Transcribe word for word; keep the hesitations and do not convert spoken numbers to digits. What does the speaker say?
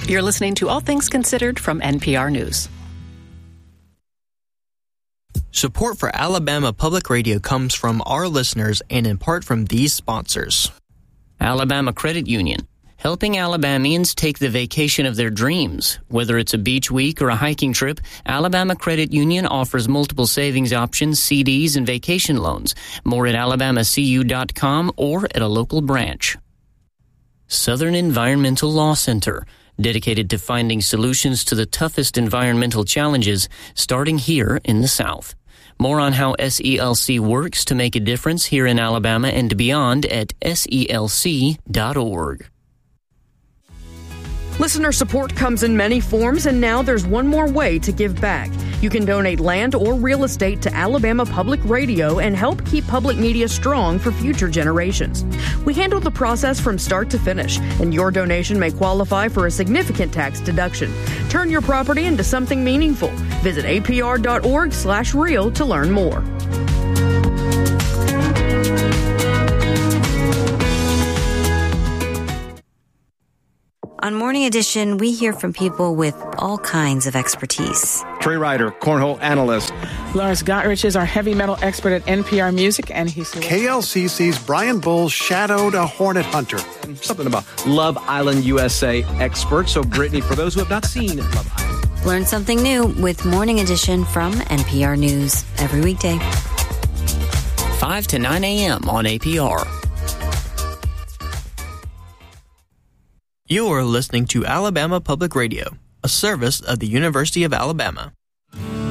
You're listening to All Things Considered from N P R News. Support for Alabama Public Radio comes from our listeners and in part from these sponsors. Alabama Credit Union, helping Alabamians take the vacation of their dreams. Whether it's a beach week or a hiking trip, Alabama Credit Union offers multiple savings options, C Ds, and vacation loans. More at alabama c u dot com or at a local branch. Southern Environmental Law Center, dedicated to finding solutions to the toughest environmental challenges, starting here in the South. More on how S E L C works to make a difference here in Alabama and beyond at S E L C dot org. Listener support comes in many forms, and now there's one more way to give back. You can donate land or real estate to Alabama Public Radio and help keep public media strong for future generations. We handle the process from start to finish, and your donation may qualify for a significant tax deduction. Turn your property into something meaningful. Visit A P R dot org slash real to learn more. On Morning Edition, we hear from people with all kinds of expertise. Trey Ryder, cornhole analyst. Lars Gotrich is our heavy metal expert at N P R Music, and he's... K L C C's Brian Bowles shadowed a hornet hunter. And something about Love Island U S A expert. So, Brittany, for those who have not seen Love Island. Learn something new with Morning Edition from N P R News every weekday. five to nine a.m. on A P R. You are listening to Alabama Public Radio, a service of the University of Alabama.